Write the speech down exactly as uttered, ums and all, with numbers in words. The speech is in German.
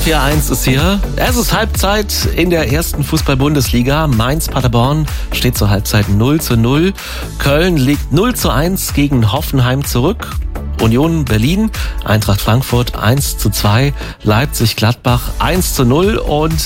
vier eins ist hier. Es ist Halbzeit in der ersten Fußball-Bundesliga. Mainz-Paderborn steht zur Halbzeit null zu null. Köln liegt null zu eins gegen Hoffenheim zurück. Union Berlin, Eintracht Frankfurt eins zu zwei. Leipzig-Gladbach eins zu null. Und